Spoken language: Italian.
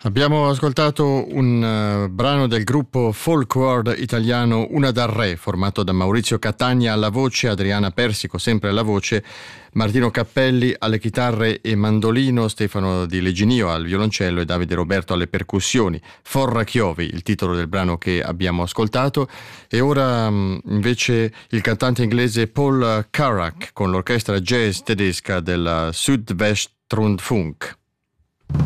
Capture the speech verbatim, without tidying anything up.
Abbiamo ascoltato un uh, brano del gruppo folk world italiano Una dal Re, formato da Maurizio Catania alla voce, Adriana Persico sempre alla voce, Martino Cappelli alle chitarre e mandolino, Stefano Di Leginio al violoncello e Davide Roberto alle percussioni. Forra Chiovi, il titolo del brano che abbiamo ascoltato. E ora um, invece il cantante inglese Paul Carrack con l'orchestra jazz tedesca della Südwestrundfunk.